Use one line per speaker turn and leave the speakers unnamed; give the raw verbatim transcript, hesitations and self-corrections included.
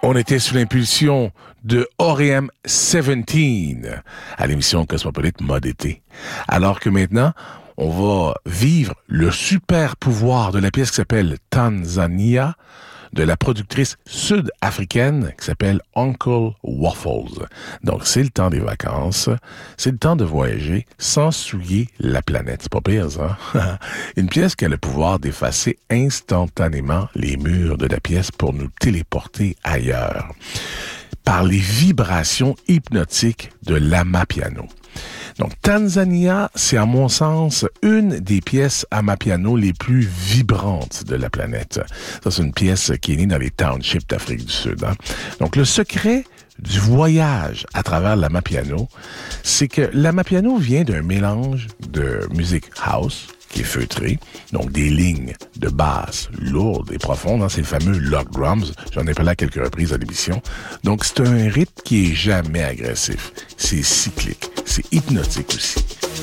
On était sous l'impulsion de O R E M dix-sept à l'émission Cosmopolite Mode été. Alors que maintenant, on va vivre le super pouvoir de la pièce qui s'appelle Tanzania, de la productrice sud-africaine qui s'appelle Uncle Waffles. Donc, c'est le temps des vacances, c'est le temps de voyager sans souiller la planète. C'est pas pire, ça. Une pièce qui a le pouvoir d'effacer instantanément les murs de la pièce pour nous téléporter ailleurs par les vibrations hypnotiques de l'amapiano. Donc, Tanzania, c'est à mon sens une des pièces amapiano les plus vibrantes de la planète. Ça, c'est une pièce qui est née dans les townships d'Afrique du Sud. Hein? Donc, le secret du voyage à travers l'amapiano, c'est que l'amapiano vient d'un mélange de musique house, qui est feutré, donc des lignes de basse lourdes et profondes, hein, c'est le fameux lock drums, j'en ai parlé à quelques reprises à l'émission. Donc c'est un rythme qui est jamais agressif, c'est cyclique, c'est hypnotique aussi.